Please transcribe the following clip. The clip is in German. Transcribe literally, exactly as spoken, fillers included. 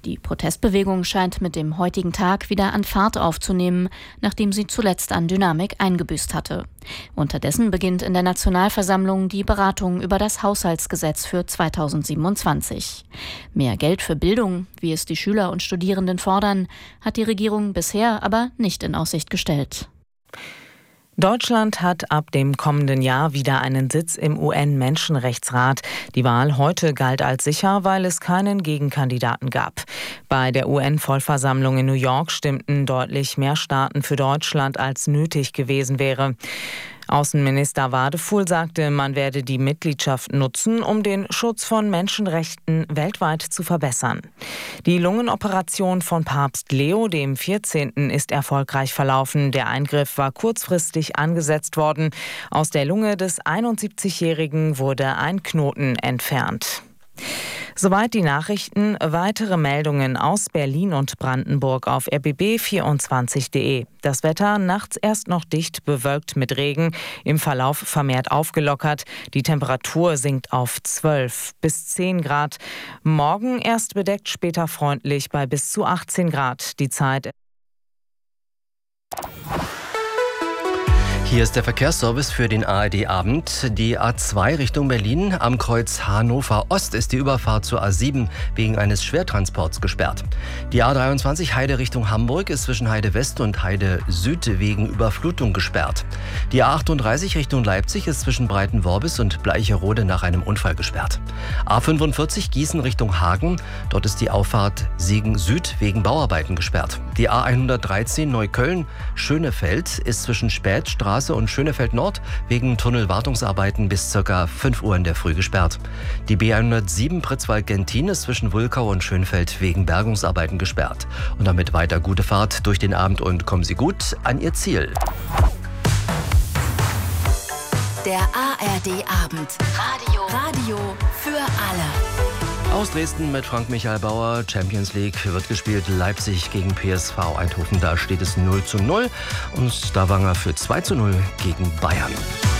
Die Protestbewegung scheint mit dem heutigen Tag wieder an Fahrt aufzunehmen, nachdem sie zuletzt an Dynamik eingebüßt hatte. Unterdessen beginnt in der Nationalversammlung die Beratung über das Haushaltsgesetz für zweitausendsiebenundzwanzig. Mehr Geld für Bildung, wie es die Schüler und Studierenden fordern, hat die Regierung bisher aber nicht in Aussicht gestellt. Deutschland hat ab dem kommenden Jahr wieder einen Sitz im U N-Menschenrechtsrat. Die Wahl heute galt als sicher, weil es keinen Gegenkandidaten gab. Bei der U N-Vollversammlung in New York stimmten deutlich mehr Staaten für Deutschland, als nötig gewesen wäre. Außenminister Wadefuhl sagte, man werde die Mitgliedschaft nutzen, um den Schutz von Menschenrechten weltweit zu verbessern. Die Lungenoperation von Papst Leo dem vierzehnten ist erfolgreich verlaufen. Der Eingriff war kurzfristig angesetzt worden. Aus der Lunge des einundsiebzigjährigen wurde ein Knoten entfernt. Soweit die Nachrichten. Weitere Meldungen aus Berlin und Brandenburg auf r b b vierundzwanzig punkt de. Das Wetter nachts erst noch dicht bewölkt mit Regen, im Verlauf vermehrt aufgelockert. Die Temperatur sinkt auf zwölf bis zehn Grad. Morgen erst bedeckt, später freundlich bei bis zu achtzehn Grad. Die Zeit. Hier ist der Verkehrsservice für den A R D-Abend. Die A zwei Richtung Berlin am Kreuz Hannover Ost ist die Überfahrt zur A sieben wegen eines Schwertransports gesperrt. Die A dreiundzwanzig Heide Richtung Hamburg ist zwischen Heide West und Heide Süd wegen Überflutung gesperrt. Die A achtunddreißig Richtung Leipzig ist zwischen Breitenworbis und Bleicherode nach einem Unfall gesperrt. A fünfundvierzig Gießen Richtung Hagen, dort ist die Auffahrt Siegen Süd wegen Bauarbeiten gesperrt. Die A hundertdreizehn Neukölln Schönefeld ist zwischen Spätstraße und Schönefeld Nord wegen Tunnelwartungsarbeiten bis ca. fünf Uhr in der Früh gesperrt. Die B hundertsieben Pritzwalk-Gentin ist zwischen Wulkau und Schönfeld wegen Bergungsarbeiten gesperrt. Und damit weiter gute Fahrt durch den Abend und kommen Sie gut an Ihr Ziel. Der A R D-Abend. Radio. Radio für alle. Aus Dresden mit Frank-Michael Bauer. Champions League wird gespielt. Leipzig gegen P S V Eindhoven. Da steht es null zu null. Und Stavanger für zwei zu null gegen Bayern.